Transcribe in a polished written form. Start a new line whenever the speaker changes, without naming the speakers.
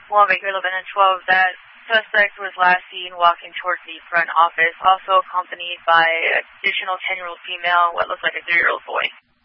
Long Bay Grade 11 and 12, that suspect was last seen walking towards the front office, also accompanied by additional 10-year-old female, what looks like a 3-year-old boy.